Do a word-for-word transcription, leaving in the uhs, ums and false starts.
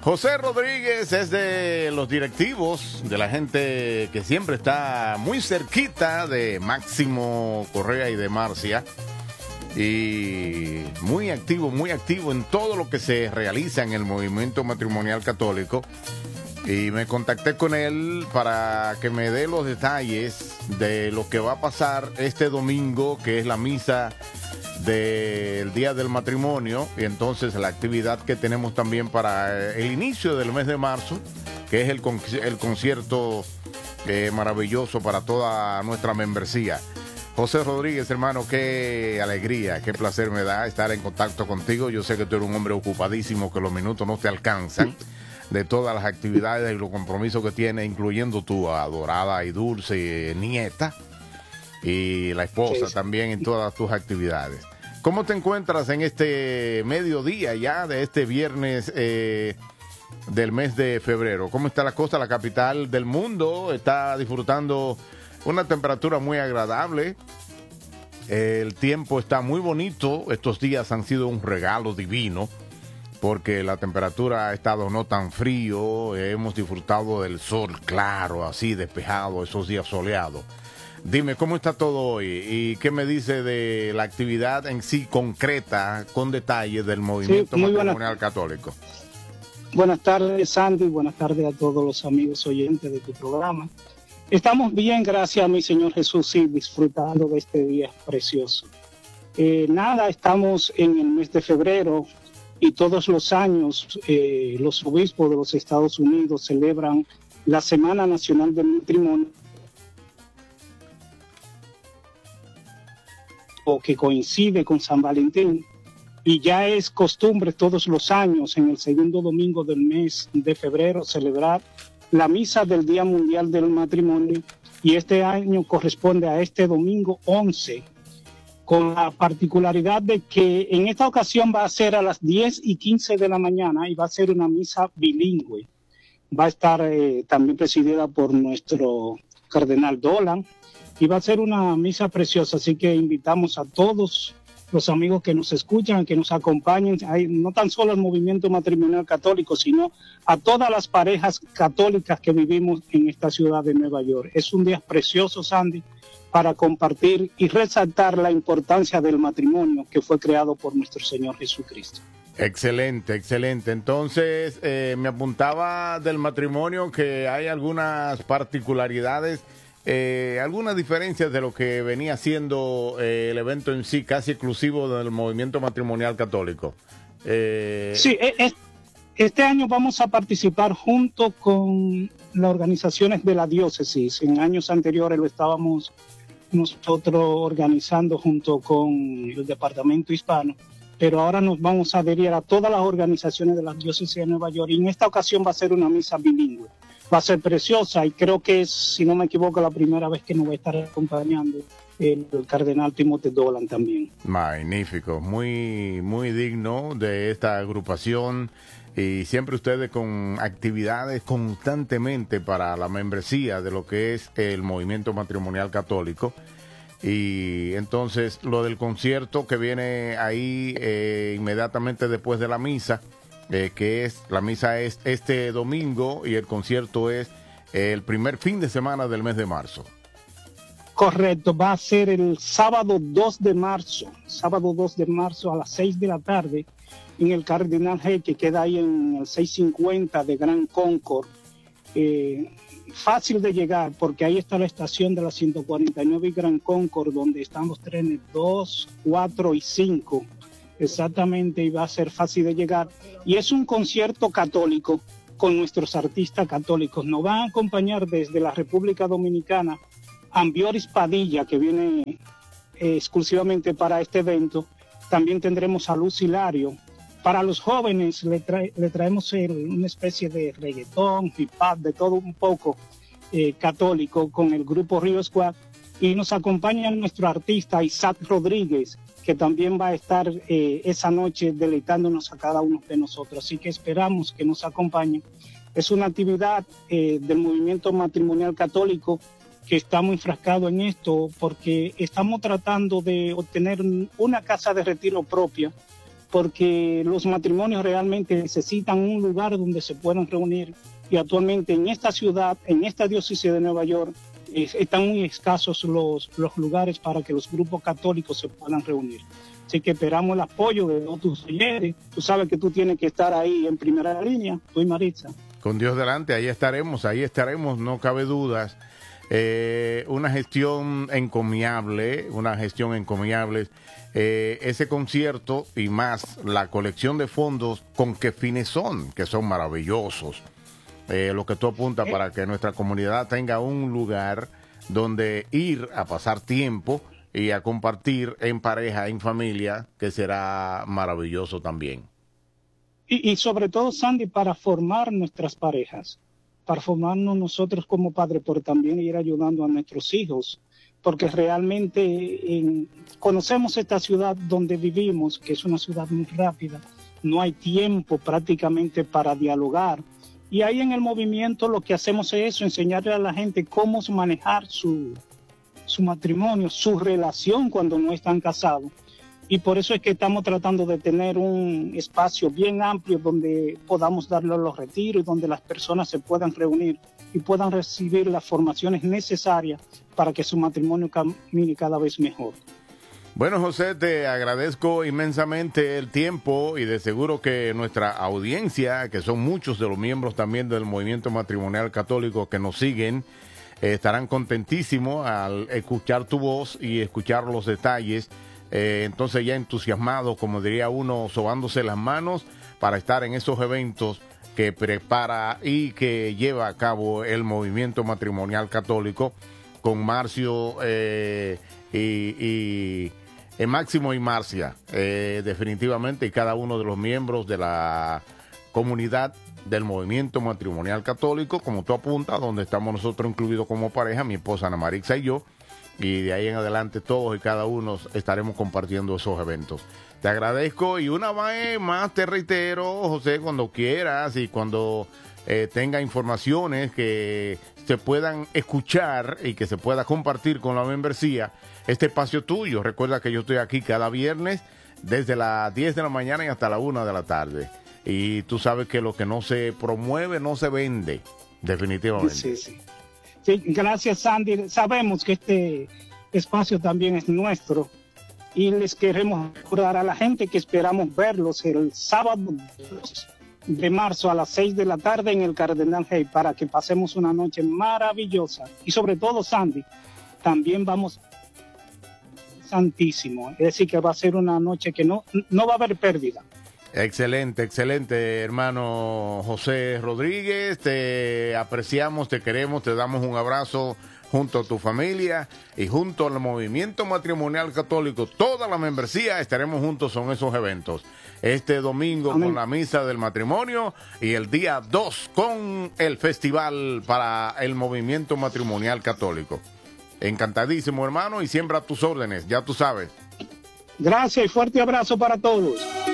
José Rodríguez es de los directivos, de la gente que siempre está muy cerquita de Máximo Correa y de Marcia. Y muy activo, muy activo en todo lo que se realiza en el movimiento matrimonial católico. Y me contacté con él para que me dé los detalles de lo que va a pasar este domingo, que es la misa del Día del Matrimonio, y entonces la actividad que tenemos también para el inicio del mes de marzo, que es el, con, el concierto eh, maravilloso para toda nuestra membresía. José Rodríguez, hermano, qué alegría, qué placer me da estar en contacto contigo. Yo sé que tú eres un hombre ocupadísimo, que los minutos no te alcanzan, de todas las actividades y los compromisos que tienes, incluyendo tu adorada y dulce nieta y la esposa sí, también en todas tus actividades. ¿Cómo te encuentras en este mediodía ya de este viernes eh, del mes de febrero? ¿Cómo está la costa, la capital del mundo? Está disfrutando una temperatura muy agradable. El tiempo está muy bonito. Estos días han sido un regalo divino porque la temperatura ha estado no tan frío. Hemos disfrutado del sol claro, así despejado, esos días soleados. Dime, ¿cómo está todo hoy? ¿Y qué me dice de la actividad en sí concreta, con detalles del movimiento sí, matrimonial buena, católico? Buenas tardes, Sandy. Buenas tardes a todos los amigos oyentes de tu programa. Estamos bien, gracias a mi Señor Jesús, sí, disfrutando de este día precioso. Eh, nada, estamos en el mes de febrero y todos los años eh, los obispos de los Estados Unidos celebran la Semana Nacional del Matrimonio, o que coincide con San Valentín, y ya es costumbre todos los años en el segundo domingo del mes de febrero celebrar la misa del Día Mundial del Matrimonio, y este año corresponde a este domingo once, con la particularidad de que en esta ocasión va a ser a las diez y quince de la mañana y va a ser una misa bilingüe. Va a estar eh, también presidida por nuestro cardenal Dolan, y va a ser una misa preciosa, así que invitamos a todos los amigos que nos escuchan, que nos acompañen, hay, no tan solo el movimiento matrimonial católico, sino a todas las parejas católicas que vivimos en esta ciudad de Nueva York. Es un día precioso, Sandy, para compartir y resaltar la importancia del matrimonio que fue creado por nuestro Señor Jesucristo. Excelente, excelente. Entonces, eh, me apuntaba del matrimonio que hay algunas particularidades, Eh, algunas diferencias de lo que venía siendo eh, el evento en sí, casi exclusivo del movimiento matrimonial católico. Eh... Sí, es, este año vamos a participar junto con las organizaciones de la diócesis. En años anteriores lo estábamos nosotros organizando junto con el departamento hispano, pero ahora nos vamos a adherir a todas las organizaciones de la diócesis de Nueva York, y en esta ocasión va a ser una misa bilingüe. Va a ser preciosa, y creo que es, si no me equivoco, la primera vez que nos va a estar acompañando el, el cardenal Timothy Dolan también. Magnífico, muy, muy digno de esta agrupación, y siempre ustedes con actividades constantemente para la membresía de lo que es el movimiento matrimonial católico. Y entonces lo del concierto que viene ahí eh, inmediatamente después de la misa, Eh, que es, la misa es este domingo y el concierto es eh, el primer fin de semana del mes de marzo. Correcto, va a ser el sábado dos de marzo, sábado dos de marzo a las seis de la tarde en el Cardenal G, que queda ahí en el seiscientos cincuenta de Gran Concord. Eh, fácil de llegar porque ahí está la estación de la ciento cuarenta y nueve y Gran Concord, donde están los trenes dos, cuatro y cinco. Exactamente, y va a ser fácil de llegar. Y es un concierto católico con nuestros artistas católicos. Nos van a acompañar desde la República Dominicana Ambioris Padilla, que viene eh, exclusivamente para este evento. También tendremos a Luz Hilario. Para los jóvenes le, trae, le traemos el, una especie de reggaetón, hip hop, de todo un poco eh, católico con el grupo Río Squad. Y nos acompaña nuestro artista Isaac Rodríguez, que también va a estar eh, esa noche deleitándonos a cada uno de nosotros. Así que esperamos que nos acompañen. Es una actividad eh, del movimiento matrimonial católico que estamos enfrascados en esto porque estamos tratando de obtener una casa de retiro propia porque los matrimonios realmente necesitan un lugar donde se puedan reunir, y actualmente en esta ciudad, en esta diócesis de Nueva York, eh, están muy escasos los, los lugares para que los grupos católicos se puedan reunir. Así que esperamos el apoyo de todos tus oyentes. Tú sabes que tú tienes que estar ahí en primera línea, tú y Maritza. Con Dios delante, ahí estaremos, ahí estaremos, no cabe dudas. Eh, una gestión encomiable, una gestión encomiable. Eh, ese concierto y más la colección de fondos, ¿con qué fines son? Que son maravillosos. Eh, lo que tú apuntas para que nuestra comunidad tenga un lugar donde ir a pasar tiempo y a compartir en pareja, en familia, que será maravilloso también. Y, y sobre todo, Sandy, para formar nuestras parejas, para formarnos nosotros como padres, pero también ir ayudando a nuestros hijos, porque realmente en, conocemos esta ciudad donde vivimos, que es una ciudad muy rápida, no hay tiempo prácticamente para dialogar, y ahí en el movimiento lo que hacemos es eso, enseñarle a la gente cómo manejar su, su matrimonio, su relación cuando no están casados. Y por eso es que estamos tratando de tener un espacio bien amplio donde podamos darle los retiros y donde las personas se puedan reunir y puedan recibir las formaciones necesarias para que su matrimonio camine cada vez mejor. Bueno, José, te agradezco inmensamente el tiempo y de seguro que nuestra audiencia, que son muchos de los miembros también del Movimiento Matrimonial Católico que nos siguen, eh, estarán contentísimos al escuchar tu voz y escuchar los detalles. Eh, entonces ya entusiasmado, como diría uno, sobándose las manos para estar en esos eventos que prepara y que lleva a cabo el Movimiento Matrimonial Católico con Marcio eh, y, y eh, Máximo y Marcia, eh, definitivamente, y cada uno de los miembros de la comunidad del Movimiento Matrimonial Católico, como tú apuntas, donde estamos nosotros incluidos como pareja, mi esposa Ana Marixa y yo. Y de ahí en adelante todos y cada uno estaremos compartiendo esos eventos. Te agradezco y una vez más te reitero, José, cuando quieras y cuando eh, tenga informaciones que se puedan escuchar y que se pueda compartir con la membresía, este espacio tuyo. Recuerda que yo estoy aquí cada viernes desde las diez de la mañana y hasta la una de la tarde. Y tú sabes que lo que no se promueve no se vende, definitivamente. Sí, sí. Sí, gracias, Sandy. Sabemos que este espacio también es nuestro y les queremos recordar a la gente que esperamos verlos el sábado dos de marzo a las seis de la tarde en el Cardenal Hay para que pasemos una noche maravillosa. Y sobre todo, Sandy, también vamos santísimo. Es decir, que va a ser una noche que no, no va a haber pérdida. Excelente, excelente, hermano José Rodríguez. Te apreciamos, te queremos, te damos un abrazo junto a tu familia y junto al Movimiento Matrimonial Católico. Toda la membresía estaremos juntos en esos eventos. Este domingo Amén. Con la misa del matrimonio y el día dos con el festival para el Movimiento Matrimonial Católico. Encantadísimo, hermano, y siempre a tus órdenes, ya tú sabes. Gracias y fuerte abrazo para todos.